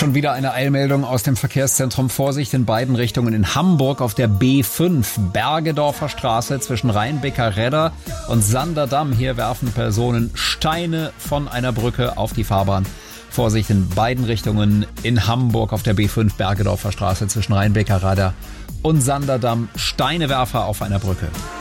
Schon wieder eine Eilmeldung aus dem Verkehrszentrum. Vorsicht in beiden Richtungen in Hamburg auf der B5 Bergedorfer Straße zwischen Rheinbecker-Redder und Sanderdamm. Hier werfen Personen Steine von einer Brücke auf die Fahrbahn. Vorsicht in beiden Richtungen in Hamburg auf der B5 Bergedorfer Straße zwischen Rheinbecker-Redder und Sanderdamm. Steinewerfer auf einer Brücke.